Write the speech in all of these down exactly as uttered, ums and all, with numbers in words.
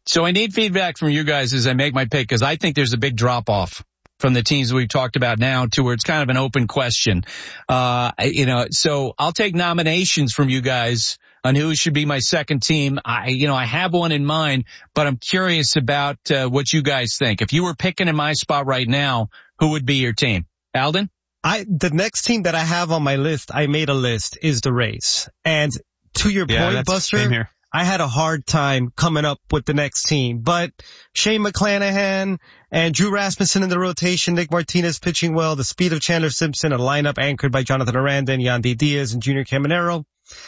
So I need feedback from you guys as I make my pick, because I think there's a big drop-off from the teams we've talked about now to where it's kind of an open question. Uh, you know, so I'll take nominations from you guys on who should be my second team. I, you know, I have one in mind, but I'm curious about uh, what you guys think. If you were picking in my spot right now, who would be your team? Alden? I, the next team that I have on my list, I made a list, is the Rays. And to your yeah, point, Buster, I had a hard time coming up with the next team, but Shane McClanahan and Drew Rasmussen in the rotation, Nick Martinez pitching well, the speed of Chandler Simpson, a lineup anchored by Jonathan Aranda and Yandy Diaz and Junior Caminero.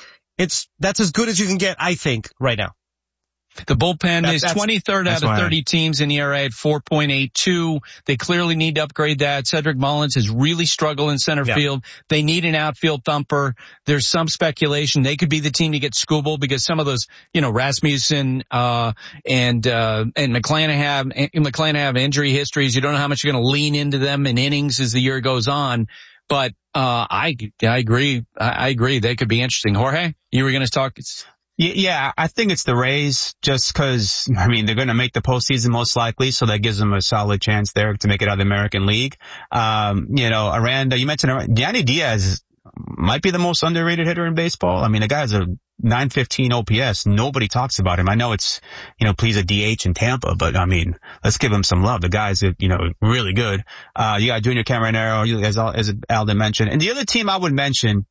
It's, that's as good as you can get, I think, right now. The bullpen that's, is twenty-third out of thirty teams in E R A at four point eight two. They clearly need to upgrade that. Cedric Mullins has really struggled in center yeah. field. They need an outfield thumper. There's some speculation they could be the team to get Skubal, because some of those, you know, Rasmussen, uh, and, uh, and McClanahan have, McClanahan have injury histories. You don't know how much you're going to lean into them in innings as the year goes on. But, uh, I, I agree. I, I agree. They could be interesting. Jorge, you were going to talk. Yeah, I think it's the Rays, just because, I mean, they're going to make the postseason most likely, so that gives them a solid chance there to make it out of the American League. Um, you know, Aranda, you mentioned Yandy Diaz might be the most underrated hitter in baseball. I mean, the guy has a nine fifteen O P S. Nobody talks about him. I know it's, you know, please a D H in Tampa, but I mean, let's give him some love. The guy's, you know, really good. Uh, you got Junior Caminero, as, as Alden mentioned. And the other team I would mention,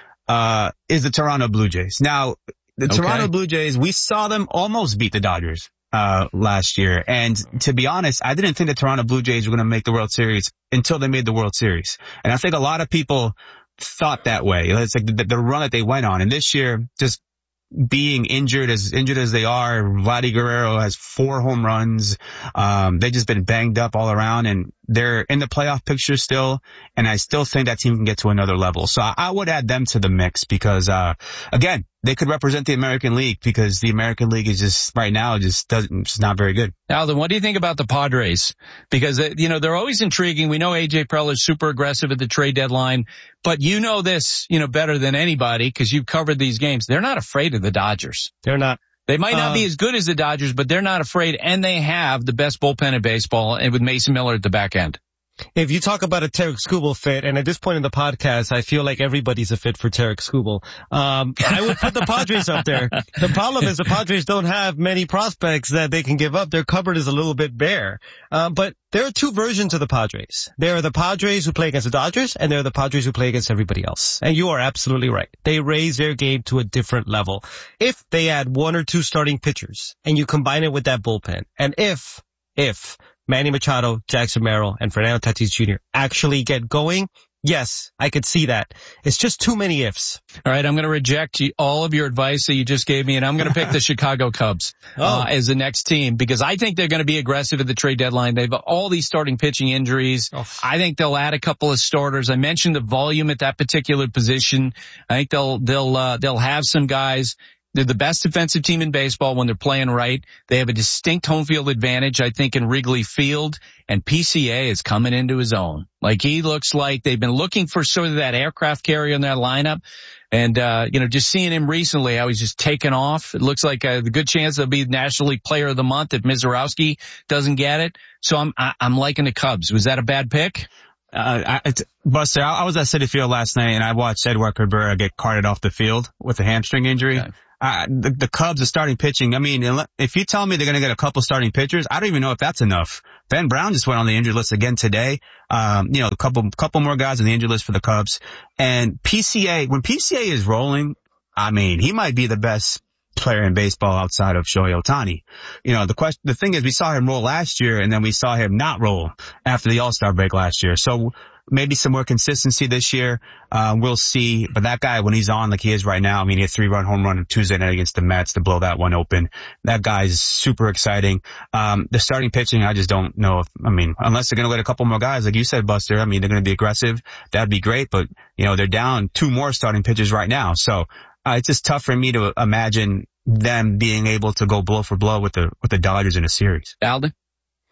uh, is the Toronto Blue Jays. Now, The okay. Toronto Blue Jays, we saw them almost beat the Dodgers uh last year. And to be honest, I didn't think the Toronto Blue Jays were going to make the World Series until they made the World Series. And I think a lot of people thought that way. It's like the, the run that they went on. And this year, just being injured as injured as they are, Vladdy Guerrero has four home runs. Um, they've just been banged up all around, and they're in the playoff picture still. And I still think that team can get to another level. So I, I would add them to the mix because, uh, again, they could represent the American League, because the American League is just right now just doesn't, just not very good. Alden, what do you think about the Padres? Because, you know, they're always intriguing. We know A J Preller's super aggressive at the trade deadline, but you know this, you know, better than anybody because you've covered these games. They're not afraid of the Dodgers. They're not. They might not uh, be as good as the Dodgers, but they're not afraid, and they have the best bullpen in baseball, and with Mason Miller at the back end. If you talk about a Tarek Skubal fit, and at this point in the podcast, I feel like everybody's a fit for Tarek Skubal. Um, I would put the Padres up there. The problem is the Padres don't have many prospects that they can give up. Their cupboard is a little bit bare. Um, but there are two versions of the Padres. There are the Padres who play against the Dodgers, and there are the Padres who play against everybody else. And you are absolutely right. They raise their game to a different level. If they add one or two starting pitchers, and you combine it with that bullpen, and if, if, Manny Machado, Jackson Merrill, and Fernando Tatis Junior actually get going, yes, I could see that. It's just too many ifs. All right, I'm going to reject all of your advice that you just gave me, and I'm going to pick the Chicago Cubs oh. uh, as the next team, because I think they're going to be aggressive at the trade deadline. They've all these starting pitching injuries. Oh. I think they'll add a couple of starters. I mentioned the volume at that particular position. I think they'll they'll uh, they'll have some guys. They're the best defensive team in baseball when they're playing right. They have a distinct home field advantage, I think, in Wrigley Field. And P C A is coming into his own. Like, he looks like they've been looking for sort of that aircraft carrier in their lineup. And, uh, you know, just seeing him recently, how he's just taken off. It looks like a good chance he'll be National League Player of the Month if Mizorowski doesn't get it. So I'm, I, I'm liking the Cubs. Was that a bad pick? Uh, I, it's, Buster, I, I was at Citi Field last night and I watched Edward Cabrera get carted off the field with a hamstring injury. Okay. Uh, the, the Cubs are starting pitching. I mean, if you tell me they're going to get a couple starting pitchers, I don't even know if that's enough. Ben Brown just went on the injured list again today. Um, you know, a couple, couple more guys on the injured list for the Cubs. And P C A, when P C A is rolling, I mean, he might be the best player in baseball outside of Shohei Ohtani. You know, the question, the thing is, we saw him roll last year and then we saw him not roll after the All-Star break last year. So maybe some more consistency this year. Uh, we'll see. But that guy, when he's on like he is right now, I mean, he had a three-run home run on Tuesday night against the Mets to blow that one open. That guy's super exciting. Um, the starting pitching, I just don't know if, I mean, unless they're going to let a couple more guys, like you said, Buster, I mean, they're going to be aggressive. That'd be great. But, you know, they're down two more starting pitchers right now. So, uh, it's just tough for me to imagine them being able to go blow for blow with the, with the Dodgers in a series. Alden?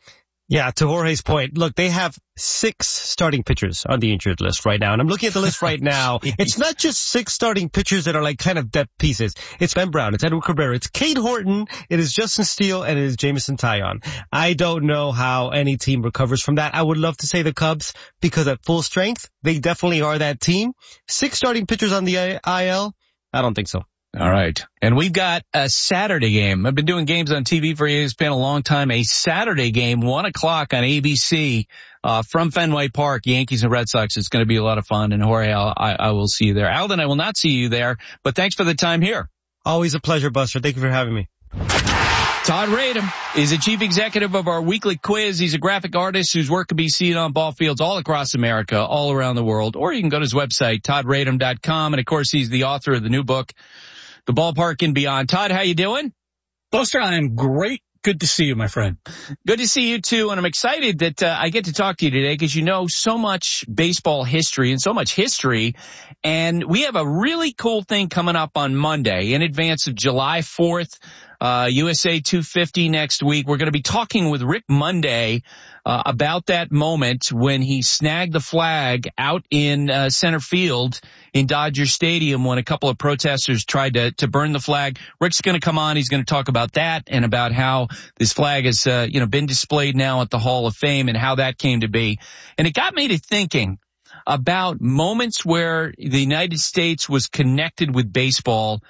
Yeah, to Jorge's point, look, they have six starting pitchers on the injured list right now. And I'm looking at the list right now. It's not just six starting pitchers that are like kind of depth pieces. It's Ben Brown, it's Edward Cabrera, it's Cade Horton, it is Justin Steele, and it is Jameson Taillon. I don't know how any team recovers from that. I would love to say the Cubs, because at full strength, they definitely are that team. Six starting pitchers on the I L? I don't think so. All right. And we've got a Saturday game. I've been doing games on T V for you. It's been a long time. A Saturday game, one o'clock on A B C, uh, from Fenway Park, Yankees and Red Sox. It's going to be a lot of fun. And Jorge, I'll, I, I will see you there. Alden, I will not see you there, but thanks for the time here. Always a pleasure, Buster. Thank you for having me. Todd Radom is the chief executive of our weekly quiz. He's a graphic artist whose work can be seen on ball fields all across America, all around the world. Or you can go to his website, todd radom dot com. And of course, he's the author of the new book, The Ballpark and Beyond. Todd, how you doing? Buster, I am great. Good to see you, my friend. Good to see you too. And I'm excited that uh, I get to talk to you today because you know so much baseball history and so much history. And we have a really cool thing coming up on Monday in advance of July fourth. Uh, U S A two fifty next week. We're going to be talking with Rick Monday, uh, about that moment when he snagged the flag out in, uh, center field in Dodger Stadium when a couple of protesters tried to, to burn the flag. Rick's going to come on. He's going to talk about that and about how this flag has, uh, you know, been displayed now at the Hall of Fame and how that came to be. And it got me to thinking about moments where the United States was connected with baseball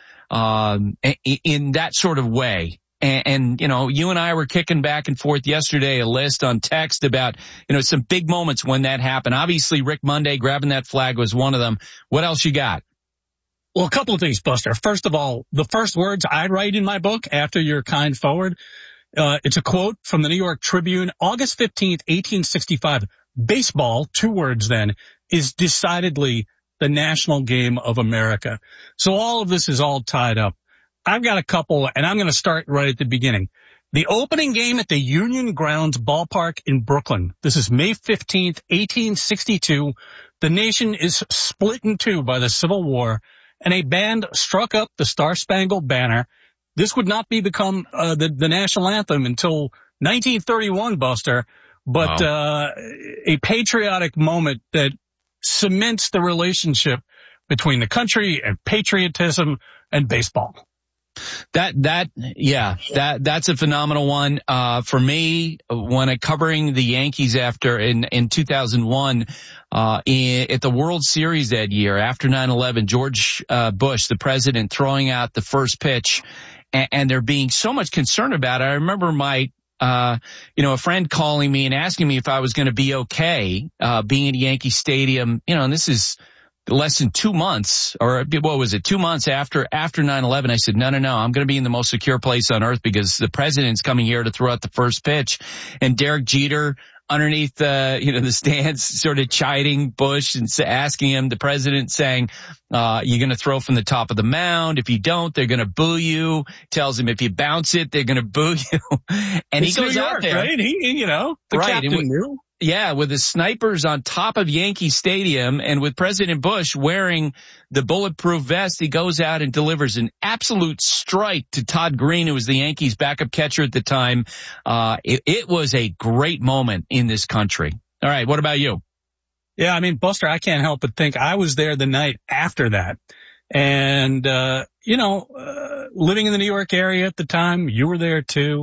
um in that sort of way. And, and, you know, you and I were kicking back and forth yesterday a list on text about, you know, some big moments when that happened. Obviously, Rick Monday grabbing that flag was one of them. What else you got? Well, a couple of things, Buster. First of all, the first words I write in my book after your kind forward, uh, it's a quote from the New York Tribune, August fifteenth, eighteen sixty-five. Baseball, two words then, is decidedly the national game of America. So all of this is all tied up. I've got a couple, and I'm going to start right at the beginning. The opening game at the Union Grounds Ballpark in Brooklyn. This is May fifteenth, eighteen sixty-two. The nation is split in two by the Civil War, and a band struck up the Star-Spangled Banner. This would not be become uh, the, the national anthem until nineteen thirty-one, Buster, but wow. uh, a patriotic moment that cements the relationship between the country and patriotism and baseball. That, that, yeah, that, that's a phenomenal one. Uh, for me, when I covering the Yankees after in, in two thousand one, uh, in, at the World Series that year after nine eleven, George, uh, Bush, the president, throwing out the first pitch and, and there being so much concern about it. I remember my, Uh, you know, a friend calling me and asking me if I was going to be okay, uh, being at Yankee Stadium, you know, and this is less than two months or what was it? Two months after, after nine eleven. I said, no, no, no, I'm going to be in the most secure place on earth because the president's coming here to throw out the first pitch. And Derek Jeter underneath the, you know, the stands sort of chiding Bush and asking him, the president saying, uh, you're going to throw from the top of the mound. If you don't, they're going to boo you. Tells him if you bounce it, they're going to boo you. And it's he goes New York, out there. Right? He, you know, the right. captain knew. Yeah, with the snipers on top of Yankee Stadium and with President Bush wearing the bulletproof vest, he goes out and delivers an absolute strike to Todd Green, who was the Yankees' backup catcher at the time. Uh, it, it was a great moment in this country. All right, what about you? Yeah, I mean, Buster, I can't help but think I was there the night after that. And, uh, you know, uh, living in the New York area at the time, you were there too.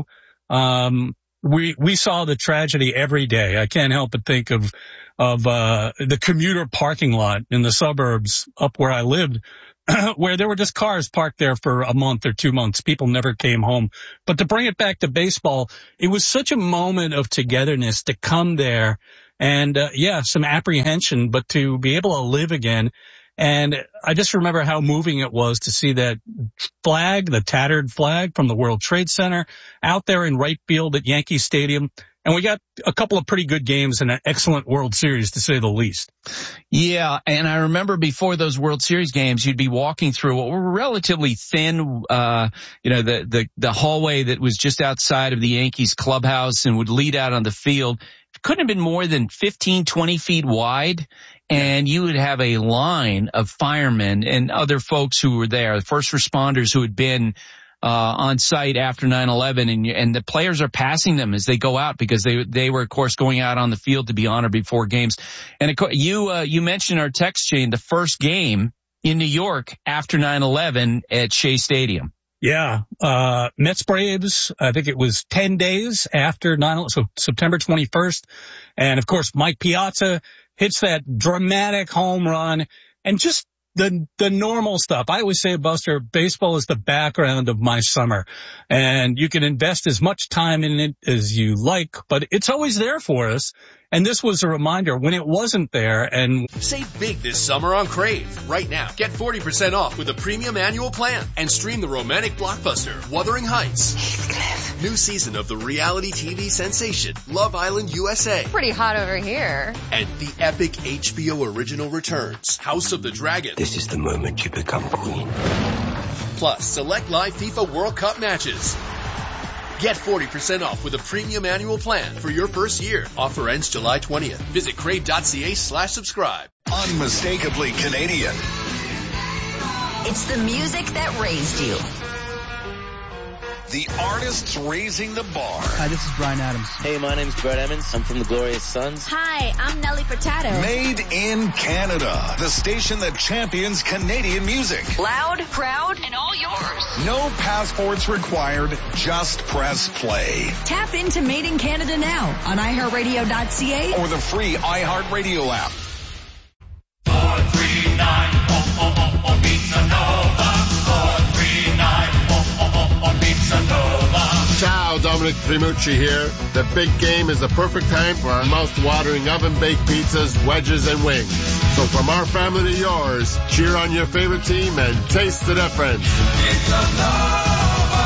Um, We, we saw the tragedy every day. I can't help but think of, of, uh, the commuter parking lot in the suburbs up where I lived, where there were just cars parked there for a month or two months. People never came home. But to bring it back to baseball, it was such a moment of togetherness to come there and, uh, yeah, some apprehension, but to be able to live again. And I just remember how moving it was to see that flag, the tattered flag from the World Trade Center out there in right field at Yankee Stadium. And we got a couple of pretty good games and an excellent World Series, to say the least. Yeah, and I remember before those World Series games, you'd be walking through what were relatively thin, uh, you know, the, the, the hallway that was just outside of the Yankees clubhouse and would lead out on the field. It couldn't have been more than fifteen, twenty feet wide. And you would have a line of firemen and other folks who were there, first responders who had been uh, on site after nine eleven, and, and the players are passing them as they go out because they, they were, of course, going out on the field to be honored before games. And of course, you, uh, you mentioned our text chain, the first game in New York after nine eleven at Shea Stadium. Yeah, uh, Mets Braves, I think it was ten days after nine eleven, so September twenty-first. And of course, Mike Piazza hits that dramatic home run and just the, the normal stuff. I always say, Buster, baseball is the background of my summer, and you can invest as much time in it as you like, but it's always there for us. And this was a reminder when it wasn't there. And save big this summer on Crave. Right now, get forty percent off with a premium annual plan and stream the romantic blockbuster Wuthering Heights. Heathcliff. New season of the reality T V sensation Love Island U S A. Pretty hot over here. And the epic H B O original returns, House of the Dragon. This is the moment you become queen. Plus, select live FIFA World Cup matches. Get forty percent off with a premium annual plan for your first year. Offer ends July twentieth. Visit crave.ca slash subscribe. Unmistakably Canadian. It's the music that raised you. The artists raising the bar. Hi, this is Bryan Adams. Hey, my name's Brett Emmons. I'm from the Glorious Sons. Hi, I'm Nelly Furtado. Made in Canada. The station that champions Canadian music. Loud, proud, and all yours. No passports required. Just press play. Tap into Made in Canada now on i heart radio dot c a or the free iHeartRadio app. four three nine, oh, oh, oh, oh, Pizza Nova. four three nine, oh, oh, oh, oh, Pizza Nova. Ciao, Dominic Primucci here. The big game is the perfect time for our mouth-watering oven-baked pizzas, wedges, and wings. So from our family to yours, cheer on your favorite team and taste the difference. Pizza Nova.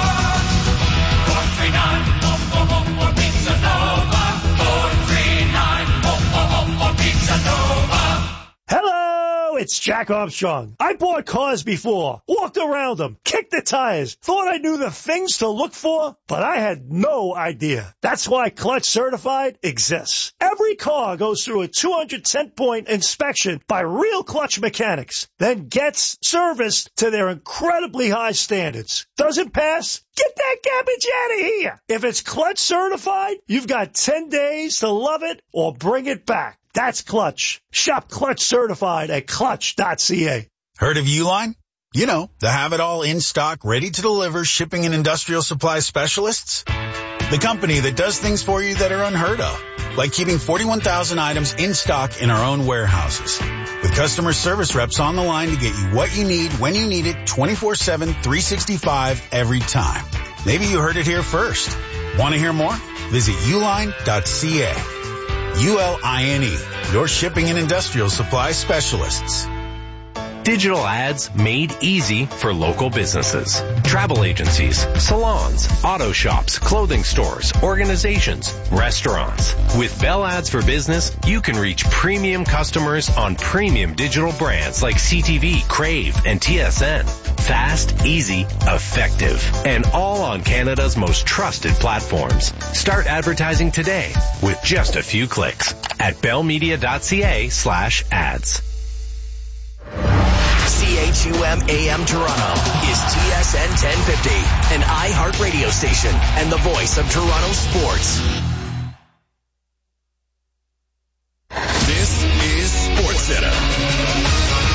four three nine, oh, oh, oh, oh, Pizza Nova. four three nine, oh, oh, oh, oh, Pizza Nova. Hello, it's Jack Armstrong. I bought cars before, walked around them, kicked the tires, thought I knew the things to look for, but I had no idea. That's why Clutch Certified exists. Every car goes through a two hundred ten point inspection by real Clutch mechanics, then gets serviced to their incredibly high standards. Doesn't pass? Get that garbage out of here. If it's Clutch Certified, you've got ten days to love it or bring it back. That's Clutch. Shop Clutch Certified at clutch dot c a. Heard of Uline? You know, the have-it-all in-stock, ready-to-deliver shipping and industrial supply specialists. The company that does things for you that are unheard of, like keeping forty-one thousand items in stock in our own warehouses. With customer service reps on the line to get you what you need, when you need it, twenty-four seven, three sixty-five, every time. Maybe you heard it here first. Want to hear more? Visit uline dot c a. U L I N E, your shipping and industrial supply specialists. Digital ads made easy for local businesses. Travel agencies, salons, auto shops, clothing stores, organizations, restaurants. With Bell Ads for Business, you can reach premium customers on premium digital brands like C T V, Crave, and T S N. Fast, easy, effective, and all on Canada's most trusted platforms. Start advertising today with just a few clicks at bellmedia dot c a slash ads. C H U M A M Toronto is T S N ten fifty, an iHeart radio station and the voice of Toronto sports. This is SportsCenter.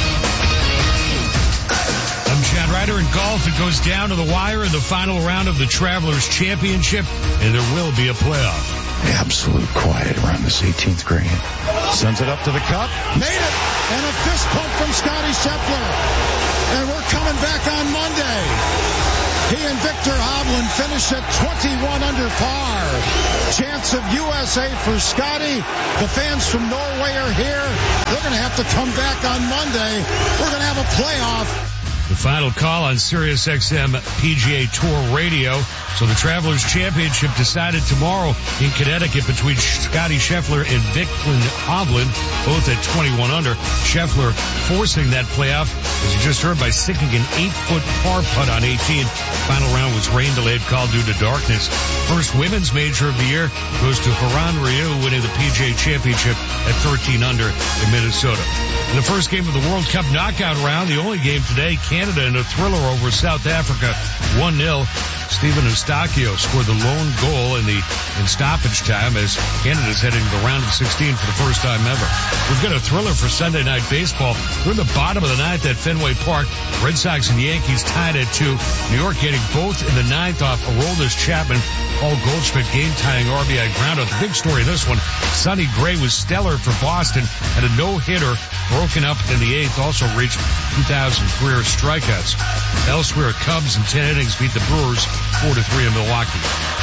I'm Chad Ryder. In golf, it goes down to the wire in the final round of the Travelers Championship, and there will be a playoff. Absolute quiet around this eighteenth green. Sends it up to the cup. Made it! And a fist pump from Scotty Scheffler. And we're coming back on Monday. He and Victor Hovland finish at twenty-one under par. Chance of U S A for Scotty. The fans from Norway are here. They're going to have to come back on Monday. We're going to have a playoff. The final call on Sirius X M P G A Tour Radio. So the Travelers Championship decided tomorrow in Connecticut between Scotty Scheffler and Victor Hovland, both at twenty-one under. Scheffler forcing that playoff, as you just heard, by sinking an eight-foot par putt on eighteen. Final round was rain-delayed call due to darkness. First women's major of the year goes to Haran Ryu, winning the P G A Championship at thirteen under in Minnesota. In the first game of the World Cup knockout round, the only game today, Canada in a thriller over South Africa, one nil. Stephen Eustachio scored the lone goal in the in stoppage time as Canada's heading to the round of sixteen for the first time ever. We've got a thriller for Sunday Night Baseball. We're in the bottom of the ninth at Fenway Park. Red Sox and Yankees tied at two. New York getting both in the ninth off Aroldis Chapman. Paul Goldschmidt game-tying R B I groundout. The big story in this one, Sonny Gray was stellar for Boston, had a no-hitter broken up in the eighth, also reached two thousand career strikeouts. Elsewhere, Cubs in ten innings beat the Brewers four to three in Milwaukee.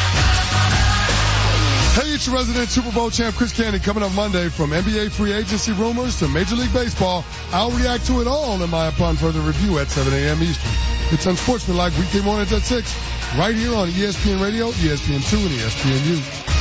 Hey, it's your resident Super Bowl champ Chris Candy coming up Monday. From N B A free agency rumors to Major League Baseball, I'll react to it all in my upon further review at seven a.m. Eastern. It's Unsportsmanlike weekday mornings at six, right here on E S P N Radio, E S P N two, and E S P N U.